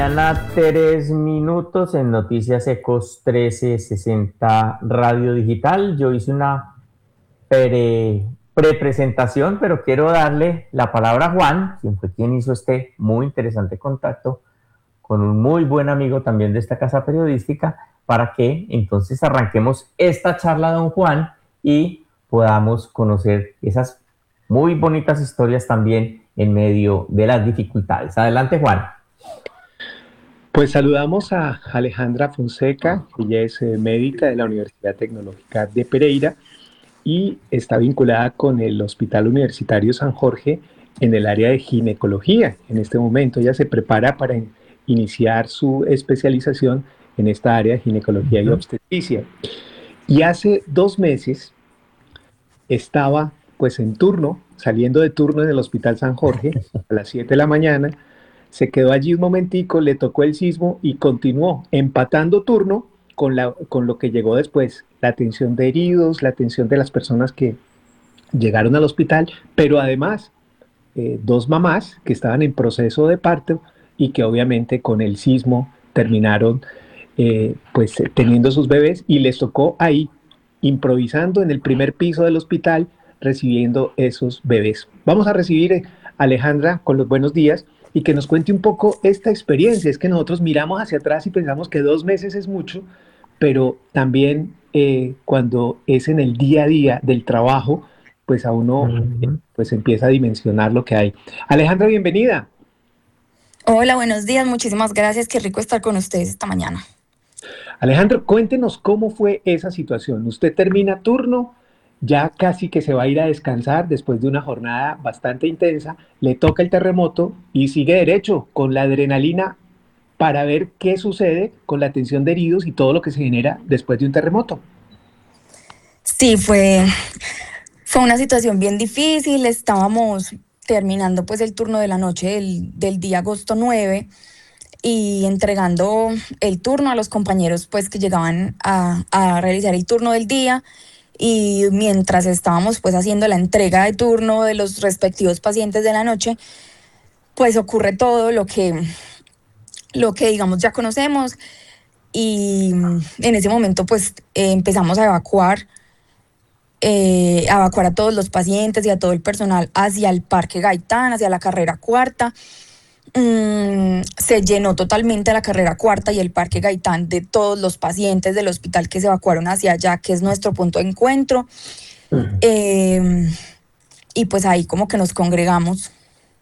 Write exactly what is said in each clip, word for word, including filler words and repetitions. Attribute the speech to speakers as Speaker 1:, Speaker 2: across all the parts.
Speaker 1: Mañana, tres minutos en Noticias Ecos trece sesenta Radio Digital. Yo hice una pre, pre-presentación, pero quiero darle la palabra a Juan, quien fue quien hizo este muy interesante contacto con un muy buen amigo también de esta casa periodística, para que entonces arranquemos esta charla, don Juan, y podamos conocer esas muy bonitas historias también en medio de las dificultades. Adelante, Juan.
Speaker 2: Pues saludamos a Alejandra Fonseca, ella es eh, médica de la Universidad Tecnológica de Pereira y está vinculada con el Hospital Universitario San Jorge en el área de ginecología. En este momento ella se prepara para in- iniciar su especialización en esta área de ginecología y obstetricia. Y hace dos meses estaba pues en turno, saliendo de turno en el Hospital San Jorge a las siete de la mañana. Se quedó allí un momentico, le tocó el sismo y continuó empatando turno con, la, con lo que llegó después, la atención de heridos, la atención de las personas que llegaron al hospital, pero además eh, dos mamás que estaban en proceso de parto y que obviamente con el sismo terminaron eh, pues eh, teniendo sus bebés y les tocó ahí, improvisando en el primer piso del hospital, recibiendo esos bebés. Vamos a recibir a Alejandra con los buenos días y que nos cuente un poco esta experiencia. Es que nosotros miramos hacia atrás y pensamos que dos meses es mucho, pero también eh, cuando es en el día a día del trabajo, pues a uno eh,
Speaker 1: Uh-huh.
Speaker 2: pues empieza a dimensionar lo que hay. Alejandra, bienvenida.
Speaker 3: Hola, buenos días, muchísimas gracias, qué rico estar con ustedes esta mañana.
Speaker 2: Alejandro, cuéntenos cómo fue esa situación. Usted termina turno, ya casi que se va a ir a descansar después de una jornada bastante intensa, le toca el terremoto y sigue derecho con la adrenalina para ver qué sucede con la atención de heridos y todo lo que se genera después de un terremoto.
Speaker 3: Sí, fue, fue una situación bien difícil, estábamos terminando pues el turno de la noche del, del día agosto nueve y entregando el turno a los compañeros pues que llegaban a, a realizar el turno del día, y mientras estábamos pues haciendo la entrega de turno de los respectivos pacientes de la noche, pues ocurre todo lo que, lo que digamos ya conocemos, y en ese momento pues eh, empezamos a evacuar eh, a evacuar a todos los pacientes y a todo el personal hacia el Parque Gaitán, hacia la carrera cuarta. Mm, se llenó totalmente la carrera cuarta y el Parque Gaitán de todos los pacientes del hospital que se evacuaron hacia allá, que es nuestro punto de encuentro. Uh-huh. Eh, y pues ahí como que nos congregamos.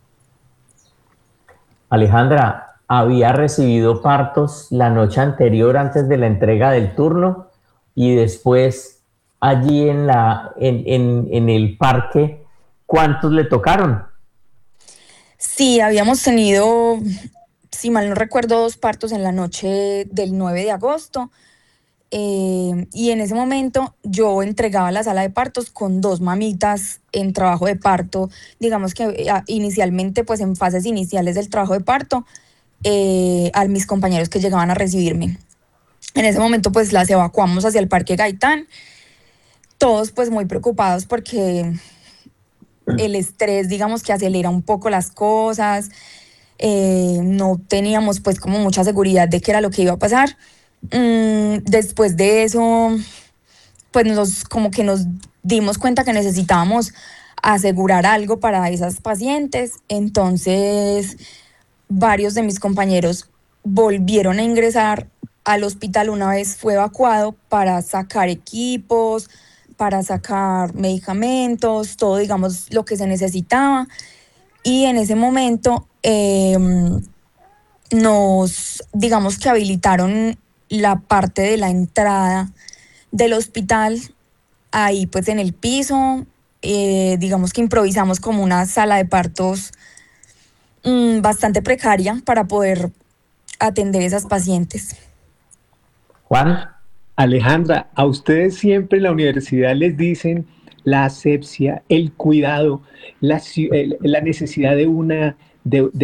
Speaker 1: Alejandra, ¿había recibido partos la noche anterior antes de la entrega del turno y después allí en, la, en, en, en el parque, cuántos le tocaron?
Speaker 3: Sí, habíamos tenido, si mal no recuerdo, dos partos en la noche del nueve de agosto. Eh, y en ese momento yo entregaba la sala de partos con dos mamitas en trabajo de parto, digamos que eh, inicialmente pues en fases iniciales del trabajo de parto, eh, a mis compañeros que llegaban a recibirme. En ese momento pues las evacuamos hacia el Parque Gaitán, todos pues muy preocupados porque el estrés digamos que acelera un poco las cosas, eh, no teníamos pues como mucha seguridad de qué era lo que iba a pasar. Mm, después de eso, pues nos, como que nos dimos cuenta que necesitábamos asegurar algo para esas pacientes, entonces varios de mis compañeros volvieron a ingresar al hospital una vez fue evacuado para sacar equipos, para sacar medicamentos, todo digamos lo que se necesitaba, y en ese momento eh, nos digamos que habilitaron la parte de la entrada del hospital, ahí pues en el piso, eh, digamos que improvisamos como una sala de partos mmm, bastante precaria para poder atender esas pacientes.
Speaker 1: Juan.
Speaker 2: Alejandra, a ustedes siempre en la universidad les dicen la asepsia, el cuidado, la, la necesidad de una... De, de